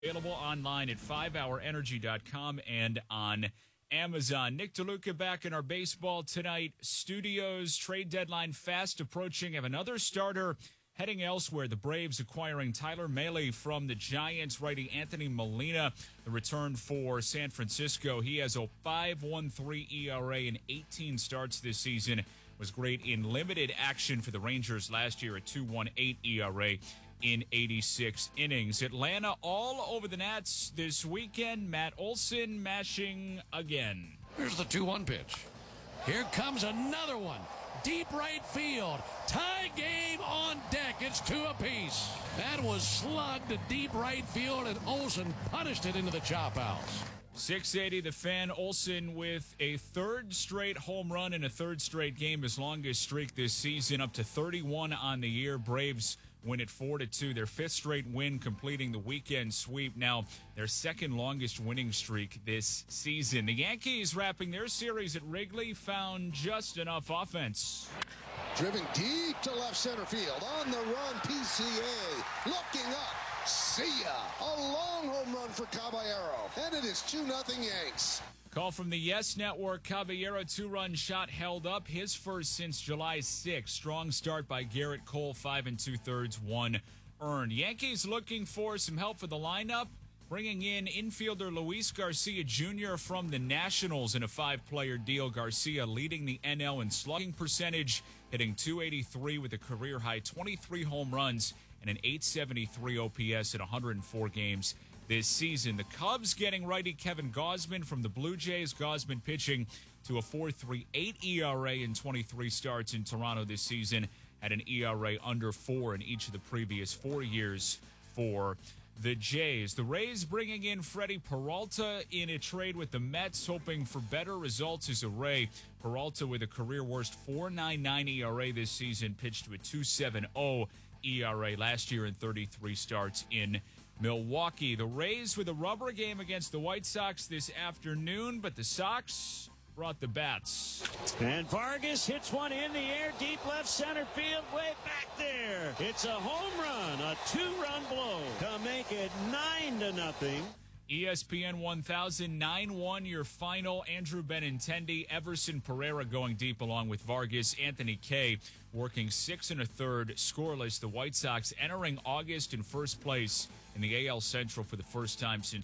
Available online at 5hourenergy.com and on Amazon. Nick DeLuca back in our Baseball Tonight studios. Trade deadline fast approaching. Have another starter heading elsewhere. The Braves acquiring Tyler Mahle from the Giants. Righty Anthony Molina, the return for San Francisco. He has a 5.13 ERA in 18 starts this season. Was great in limited action for the Rangers last year at 2.18 ERA. In 86 innings. Atlanta all over the Nats this weekend. Matt Olson mashing again. Here's the 2-1 pitch. Here comes another one. Deep right field. Tie game on deck. It's 2 apiece. That was slugged to deep right field, and Olson punished it into the chop house. 680 The Fan. Olson with a third straight home run in a third straight game, his longest streak this season, up to 31 on the year. Braves win at 4-2, their fifth straight win, completing the weekend sweep. Now their second longest winning streak this season. The Yankees wrapping their series at Wrigley found just enough offense. Driven deep to left center field. On the run, PCA. Looking up. See ya. A long home run for Caballero. And it is 2-0 Yanks. Call from the Yes Network. Caballero 2-run shot held up. His first since July 6th. Strong start by Garrett Cole. 5 2/3, 1 earned. Yankees looking for some help for the lineup. Bringing in infielder Luis Garcia Jr. from the Nationals in a 5-player deal. Garcia leading the NL in slugging percentage, hitting .283 with a career-high 23 home runs and an .873 OPS in 104 games this season. The Cubs getting righty Kevin Gausman from the Blue Jays. Gausman pitching to a 4.38 ERA in 23 starts in Toronto this season. Had an ERA under 4 in each of the previous 4 years for the Jays. The Rays bringing in Freddie Peralta in a trade with the Mets, hoping for better results as a Ray. Peralta with a career-worst 4.99 ERA this season, pitched to a 2.70 ERA last year in 33 starts in Milwaukee. The Rays with a rubber game against the White Sox this afternoon, but the Sox brought the bats. And Vargas hits one in the air, deep left center field, way back there. It's a home run, a 2-run blow to make it 9-0. ESPN 1000, 9-1 your final. Andrew Benintendi, Everson Pereira going deep along with Vargas. Anthony Kay working 6 1/3 scoreless. The White Sox entering August in first place in the AL Central for the first time since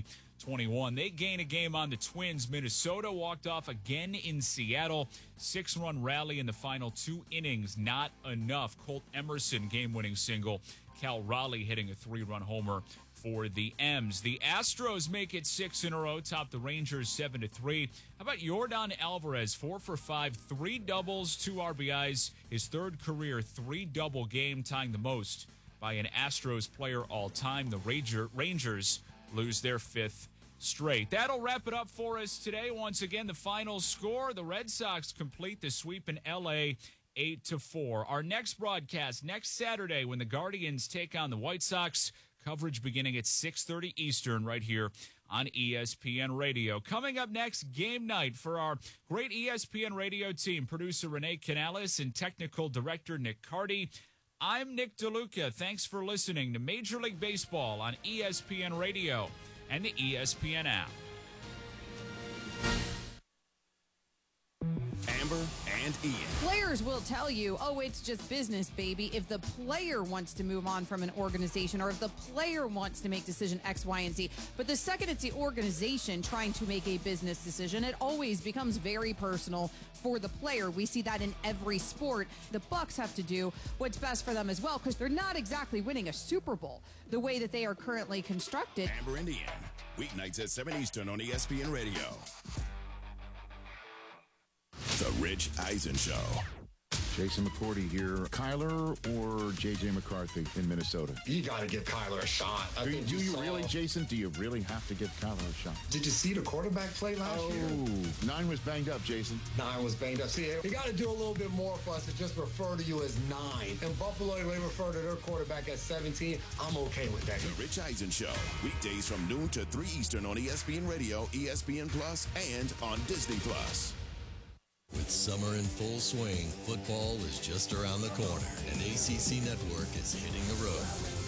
2021. They gain a game on the Twins. Minnesota walked off again in Seattle. 6-run rally in the final 2 innings. Not enough. Colt Emerson game-winning single. Cal Raleigh hitting a 3-run homer for the M's. The Astros make it 6 in a row, top the Rangers 7-3. How about Yordan Alvarez, 4 for 5, 3 doubles, 2 RBIs, his third career 3-double game, tying the most by an Astros player all time. The Rangers lose their 5th straight. That'll wrap it up for us today. Once again, the final score: the Red Sox complete the sweep in LA 8-4. Our next broadcast next Saturday when the Guardians take on the White Sox. Coverage beginning at 6:30 Eastern right here on ESPN Radio. Coming up next, game night for our great ESPN Radio team. Producer Renee Canales and technical director Nick Carty. I'm Nick DeLuca. Thanks for listening to Major League Baseball on ESPN Radio and the ESPN app. Amber and Ian. Players will tell you, oh, it's just business, baby, if the player wants to move on from an organization or if the player wants to make decision X, Y, and Z. But the second it's the organization trying to make a business decision, it always becomes very personal for the player. We see that in every sport. The Bucks have to do what's best for them as well because they're not exactly winning a Super Bowl the way that they are currently constructed. Amber and Ian, weeknights at 7 Eastern on ESPN Radio. The Rich Eisen Show. Jason McCourty here. Kyler or J.J. McCarthy in Minnesota? You got to give Kyler a shot. Do you really, Jason? Do you really have to give Kyler a shot? Did you see the quarterback play last year? Oh, 9 was banged up, Jason. 9 was banged up. See, you got to do a little bit more for us to just refer to you as 9. And Buffalo, they refer to their quarterback as 17. I'm okay with that. The Rich Eisen Show. Weekdays from noon to 3 Eastern on ESPN Radio, ESPN Plus, and on Disney Plus. With summer in full swing, football is just around the corner, and ACC Network is hitting the road.